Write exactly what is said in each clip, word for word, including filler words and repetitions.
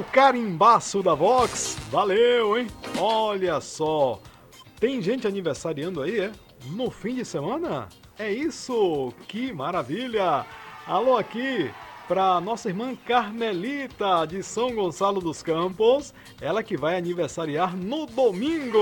o carimbaço da Vox. Valeu, hein? Olha só. Tem gente aniversariando aí, é? No fim de semana? É isso! Que maravilha! Alô aqui para nossa irmã Carmelita de São Gonçalo dos Campos. Ela que vai aniversariar no domingo.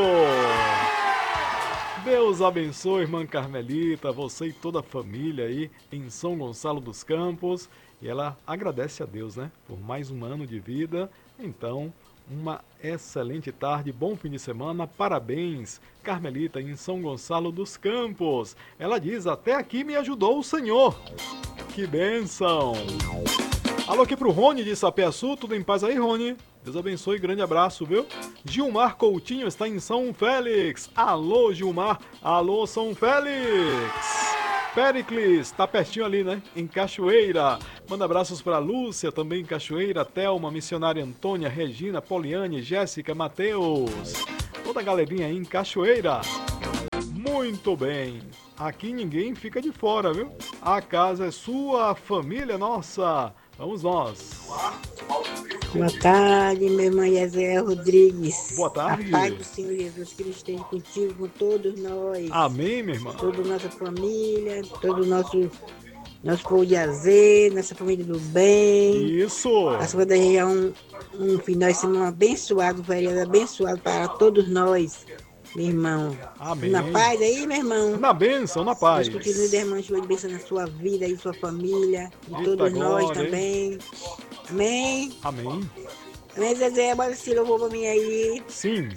Deus abençoe, irmã Carmelita, você e toda a família aí em São Gonçalo dos Campos. E ela agradece a Deus, né, por mais um ano de vida. Então, uma excelente tarde, bom fim de semana, parabéns, Carmelita, em São Gonçalo dos Campos. Ela diz, até aqui me ajudou o Senhor. Que bênção! Alô aqui pro Rony de Sapeaçu, tudo em paz aí, Rony? Deus abençoe, grande abraço, viu? Gilmar Coutinho está em São Félix. Alô, Gilmar. Alô, São Félix. Pericles, tá pertinho ali, né? Em Cachoeira. Manda abraços para Lúcia, também em Cachoeira. Thelma, missionária Antônia, Regina, Poliane, Jéssica, Matheus. Toda a galerinha aí em Cachoeira. Muito bem. Aqui ninguém fica de fora, viu? A casa é sua, a família é nossa. Vamos nós. Boa tarde, meu irmão Yezé Rodrigues. Boa tarde. A paz do Senhor Jesus Cristo esteja contigo, com todos nós. Amém, minha irmã. Toda a nossa família, todo o nosso, nosso povo de Azer, nossa família do bem. Isso. A sua desejar um, um final de semana abençoado, um feriado abençoado para todos nós, meu irmão. Amém. Na paz aí, meu irmão. Na bênção, na paz. Deus continue derramando chuva de bênção na sua vida e sua família, e Eita todos glória, nós também. Amém. Amém. Amém, Zezé, bora esse louvor pra mim aí. Sim.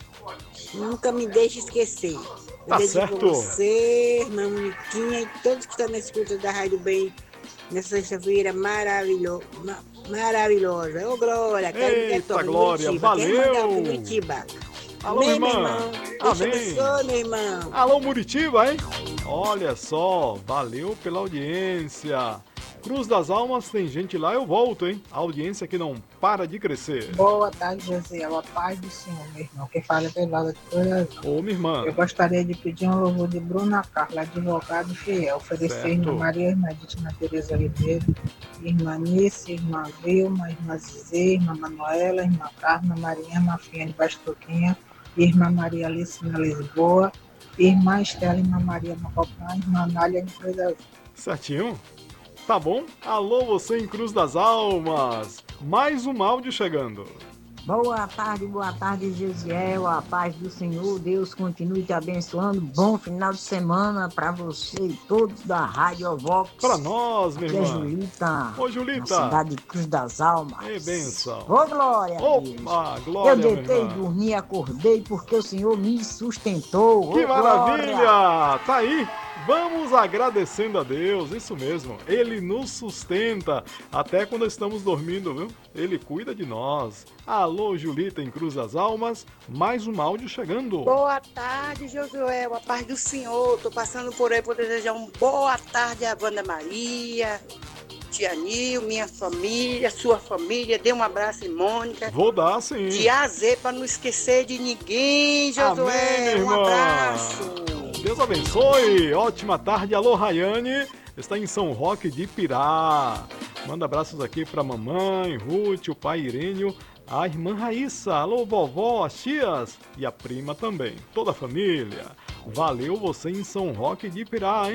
Nunca me deixe esquecer. Eu Tá dedico certo. a você, irmã Moniquinha e todos que estão na escuta da Rádio Bem nessa sexta-feira maravilho, ma- maravilhosa. Ô, Glória, Eita, Glória, valeu. Curitiba. Alô, Amém, irmã. meu irmão. Deus te Amém. abençoe, meu irmão. Alô, Muritiba, hein? Olha só, valeu pela audiência. Cruz das Almas, tem gente lá, eu volto, hein? A audiência que não para de crescer. Boa tarde, José. A paz do Senhor, meu irmão. Quem fala é Pelada de Coração. Ô, minha irmã. Eu gostaria de pedir um louvor de Bruna Carla, advogado fiel. Oferecer Certo. irmã Maria, irmã Dítima Tereza Oliveira, irmã Nice, irmã Vilma, irmã Zizê, irmã Manuela, irmã Carla, Marinha, irmã Finha de Bastoquinha, irmã Maria Alice na Lisboa, irmã Estela, irmã Maria Macopã, irmã Nália de Coração. Certinho? Tá bom? Alô, você em Cruz das Almas. Mais um áudio chegando. Boa tarde, boa tarde, Gesiel. A paz do Senhor, Deus continue te abençoando. Bom final de semana para você e todos da Rádio Vox. Pra nós, minha Aqui é irmã. Julita. Ô, Julita. Na cidade de Cruz das Almas. Ei, benção. Ô, Glória. a Deus. Opa, glória, Eu minha deitei, irmã. dormi, acordei porque o Senhor me sustentou. Ô, Que Glória. maravilha! Tá aí. Vamos agradecendo a Deus, isso mesmo. Ele nos sustenta até quando estamos dormindo, viu? Ele cuida de nós. Alô, Julita em Cruz das Almas. Mais um áudio chegando. Boa tarde, Josué. A paz do Senhor. Tô passando por aí para desejar uma boa tarde à Wanda Maria, Tia Nil, minha família, sua família. Dê um abraço em Mônica. Vou dar, sim. Tia Z, para não esquecer de ninguém, Josué. Amém, minha Um irmã. abraço. Deus abençoe. Ótima tarde. Alô, Rayane. Está em São Roque de Pirá. Manda abraços aqui para mamãe, Ruth, o pai Irênio, a irmã Raíssa. Alô, vovó, as tias e a prima também. Toda a família. Valeu você em São Roque de Pirá, hein?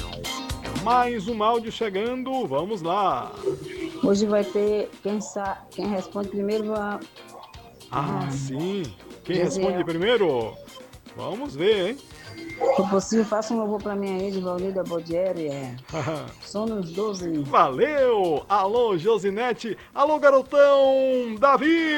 Mais um áudio chegando. Vamos lá. Hoje vai ter quem, sa... quem responde primeiro. A... Ah, sim. Quem Josiel. responde primeiro? Vamos ver, hein? Se possível, faça um louvor para minha ex, Valnida Bodieri. É. Somos doze. Valeu! Alô, Josinete! Alô, garotão! Davi!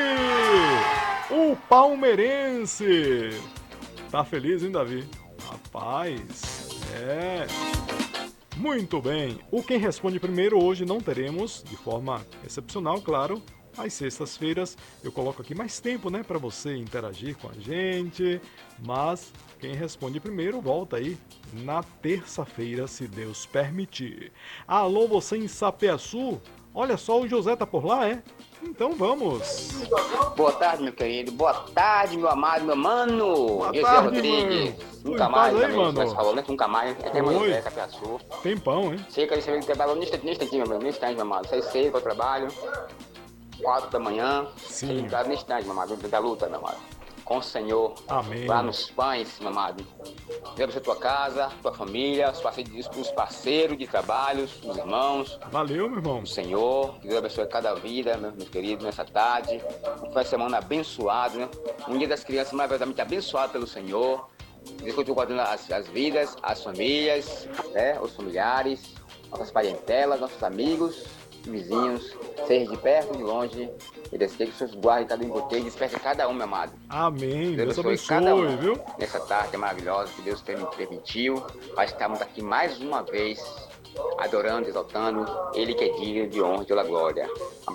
O palmeirense! Tá feliz, hein, Davi? Rapaz, é... Muito bem! O Quem Responde Primeiro hoje não teremos, de forma excepcional, claro, às sextas-feiras. Eu coloco aqui mais tempo, né, para você interagir com a gente, mas quem responde primeiro volta aí na terça-feira, se Deus permitir. Alô, você em Sapeaçu? Olha só, o José tá por lá, é? Então vamos. Boa tarde, meu querido. Boa tarde, meu amado, meu mano. Boa José tarde, Rodrigues. mano. Nunca Tudo mais, em paz aí, também, mano? nós falamos, né? Nunca mais. É tema Oi. José, Capiaçu. Tempão, hein? Sei que ele se trabalha no instantinho, meu, no instante, meu amado. Sei, sei, qual trabalho. quatro da manhã. Sim. Ligado nesse instante, meu amado, da luta, meu amado. Com o Senhor. Amém. Lá nos pães, meu amado. Deus abençoe tua casa, tua família, os parceiros, os parceiros de trabalho, os irmãos. Valeu, meu irmão. O Senhor, que Deus abençoe cada vida, meus, meus queridos, nessa tarde. Um final de semana abençoado, né? Um dia das crianças maravilhosamente abençoado pelo Senhor. Deus continue guardando as, as vidas, as famílias, né? Os familiares, nossas parentelas, nossos amigos, vizinhos, seja de perto, de longe. E Deus que os seus guarde cada um de vocês, desperte cada um, meu amado. Amém. Deus, Deus abençoe, cada um, viu? Nessa tarde maravilhosa que Deus permitiu, para estarmos aqui mais uma vez, adorando, exaltando, Ele que é digno de honra e de glória.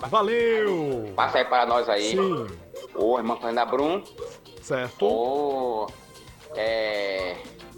Valeu! Passa aí para nós aí. Sim. Ô, irmã Fernanda Brum. Certo. Ô, é...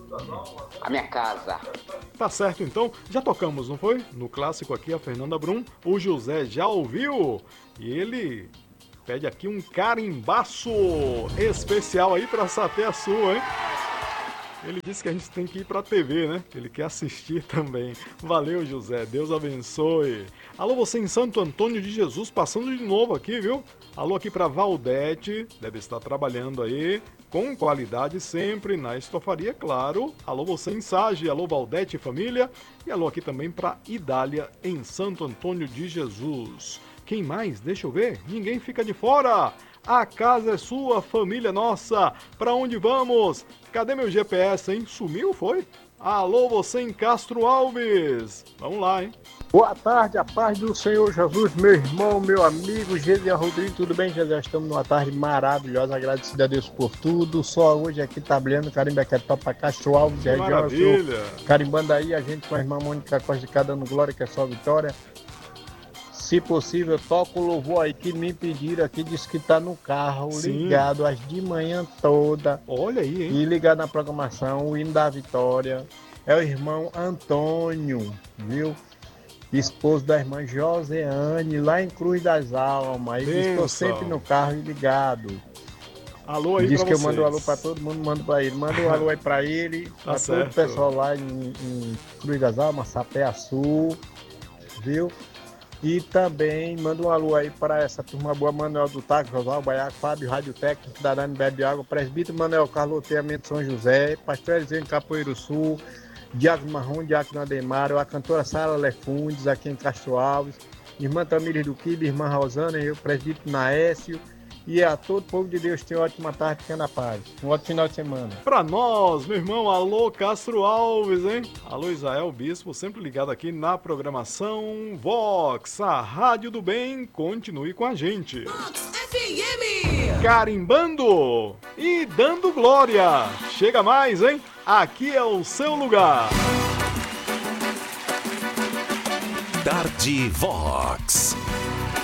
A minha casa. Tá certo, então. Já tocamos, não foi? No clássico aqui, a Fernanda Brum. O José já ouviu. E ele pede aqui um carimbaço especial aí pra Sater Sul, hein? Ele disse que a gente tem que ir pra T V, né? Ele quer assistir também. Valeu, José. Deus abençoe. Alô, você em Santo Antônio de Jesus, passando de novo aqui, viu? Alô aqui pra Valdete, deve estar trabalhando aí, com qualidade sempre, na estofaria, claro. Alô, você em Sage, alô, Valdete família. E alô aqui também pra Idália, em Santo Antônio de Jesus. Quem mais? Deixa eu ver. Ninguém fica de fora. A casa é sua, família nossa. Pra onde vamos? Cadê meu G P S, hein? Sumiu, foi? Alô, você em Castro Alves. Vamos lá, hein? Boa tarde, a paz do Senhor Jesus, meu irmão, meu amigo, Gesiel Rodrigues, tudo bem, Gesiel? Estamos numa tarde maravilhosa, agradecido a Deus por tudo. Só hoje aqui tá brilhando, Carimbequetó para Castro Alves, região. Maravilha. Carimbando aí, a gente com a irmã Mônica Costa de Cá dando glória, que é só vitória. Se possível, toca o louvor aí que me pediram aqui, disse que tá no carro, Sim. ligado às de manhã toda. Olha aí, hein? E ligado na programação, o hino da vitória. É o irmão Antônio, viu? Esposo da irmã Joseane, lá em Cruz das Almas. Ele estou sempre no carro e ligado. Alô aí Diz pra que vocês. eu mando um alô pra todo mundo, mando pra ele. Manda um alô aí pra ele, Tá pra certo. todo o pessoal lá em, em Cruz das Almas, Sapé Sul, viu? E também manda um alô aí para essa turma boa, Manuel do Taco, Josal Baiaco, Fábio, Rádio Técnico, Cidadão Bebe Água, Presbítero Manuel Carlos Loteamento São José, Pastor Eliseu em Capoeiro Sul, Diácono Marrom, Diácono Ademário, a cantora Sara Lefundes, aqui em Castro Alves, irmã Tamires do Quibe, irmã Rosana, eu, presbítero Naécio, e a todo o povo de Deus tenha uma ótima tarde, fica na paz. Um ótimo final de semana. Pra nós, meu irmão, alô Castro Alves, hein? Alô Israel Bispo, sempre ligado aqui na programação Vox, a Rádio do Bem, continue com a gente. Vox F M. Carimbando e dando glória. Chega mais, hein? Aqui é o seu lugar. Tarde Vox.